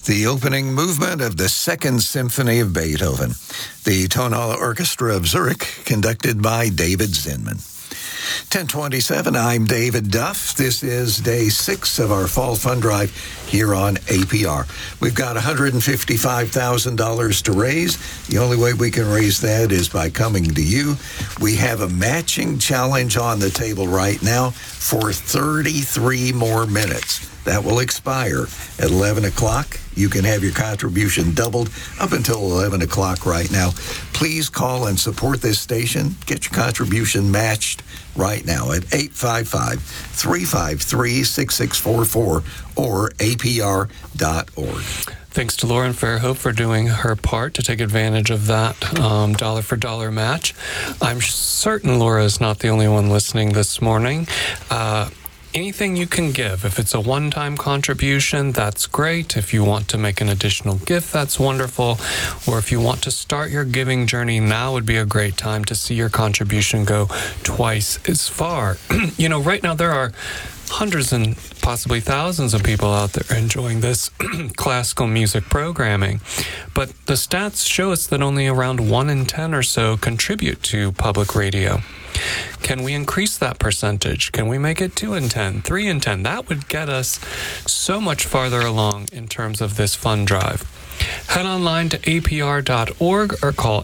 the opening movement of the Second Symphony of Beethoven, the Tonhalle Orchestra of Zurich, conducted by David Zinman. 1027, I'm David Duff. This is day 6 of our Fall Fund Drive here on APR. We've got $155,000 to raise. The only way we can raise that is by coming to you. We have a matching challenge on the table right now for 33 more minutes. That will expire at 11 o'clock. You can have your contribution doubled up until 11 o'clock right now. Please call and support this station. Get your contribution matched right now at 855-353-6644 or apr.org. Thanks to Lauren Fairhope for doing her part to take advantage of that dollar-for-dollar match. I'm certain Laura is not the only one listening this morning. Anything you can give. If it's a one-time contribution, that's great. If you want to make an additional gift, that's wonderful. Or if you want to start your giving journey, now would be a great time to see your contribution go twice as far. Right now there are hundreds and possibly thousands of people out there enjoying this classical music programming. But the stats show us that only around 1 in 10 or so contribute to public radio. Can we increase that percentage? Can we make it 2 in 10, 3 in 10? That would get us so much farther along in terms of this fund drive. Head online to apr.org or call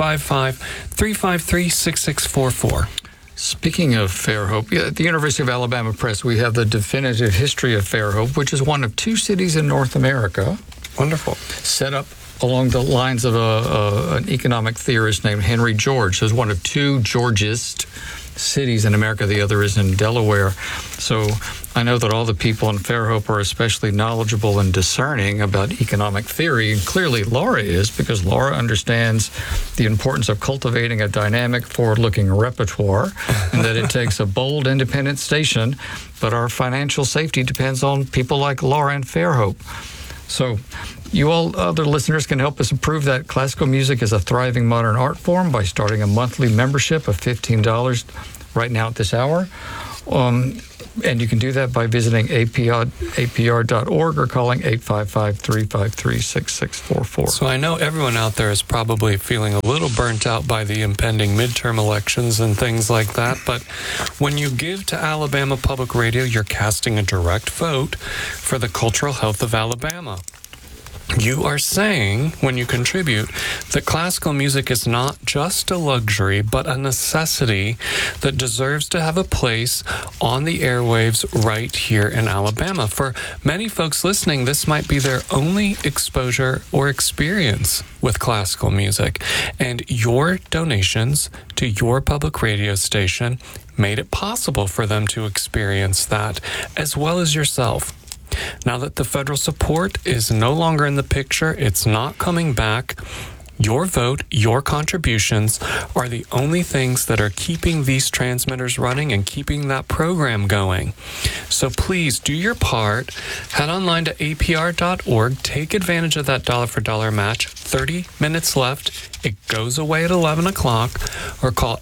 855-353-6644. Speaking of Fairhope, at the University of Alabama Press, we have the definitive history of Fairhope, which is one of 2 cities in North America. Wonderful. Set up along the lines of an economic theorist named Henry George. There's one of 2 Georgist cities in America. The other is in Delaware. So I know that all the people in Fairhope are especially knowledgeable and discerning about economic theory. And clearly Laura is, because Laura understands the importance of cultivating a dynamic, forward-looking repertoire, and that it takes a bold, independent station. But our financial safety depends on people like Laura and Fairhope. So you all other listeners can help us improve that classical music is a thriving modern art form by starting a monthly membership of $15 right now at this hour. And you can do that by visiting apr.org or calling 855-353-6644. So I know everyone out there is probably feeling a little burnt out by the impending midterm elections and things like that, but when you give to Alabama Public Radio, you're casting a direct vote for the cultural health of Alabama. You are saying, when you contribute, that classical music is not just a luxury, but a necessity that deserves to have a place on the airwaves right here in Alabama. For many folks listening, this might be their only exposure or experience with classical music. And your donations to your public radio station made it possible for them to experience that, as well as yourself. Now that the federal support is no longer in the picture, it's not coming back, your vote, your contributions are the only things that are keeping these transmitters running and keeping that program going. So please do your part. Head online to apr.org. Take advantage of that dollar-for-dollar match. 30 minutes left. It goes away at 11 o'clock. Or call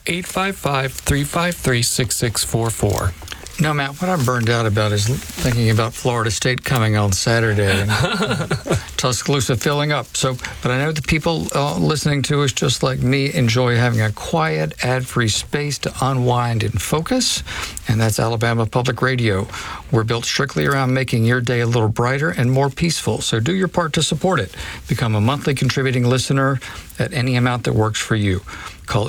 855-353-6644. No, Matt, what I'm burned out about is thinking about Florida State coming on Saturday and Tuscaloosa filling up. But I know the people listening to us, just like me, enjoy having a quiet, ad-free space to unwind and focus, and that's Alabama Public Radio. We're built strictly around making your day a little brighter and more peaceful, so do your part to support it. Become a monthly contributing listener at any amount that works for you. Call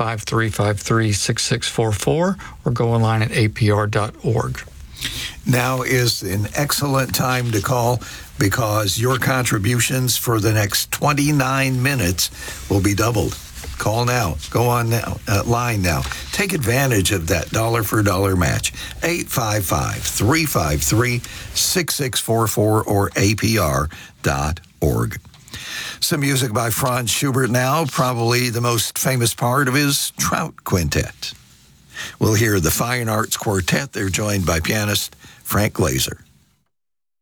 855-353-6644 or go online at apr.org. Now is an excellent time to call because your contributions for the next 29 minutes will be doubled. Call now. Go on now, line now. Take advantage of that dollar-for-dollar match. 855-353-6644 or apr.org. Some music by Franz Schubert now, probably the most famous part of his Trout Quintet. We'll hear the Fine Arts Quartet. They're joined by pianist Frank Glazer.